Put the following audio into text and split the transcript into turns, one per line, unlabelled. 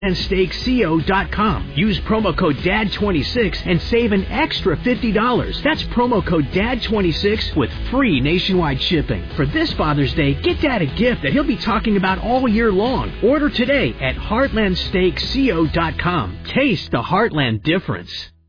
HeartlandSteakCO.com. Use promo code DAD26 and save an extra $50. That's promo code DAD26 with free nationwide shipping. For this Father's Day, get Dad a gift that he'll be talking about all year long. Order today at HeartlandSteakCO.com. Taste the Heartland difference.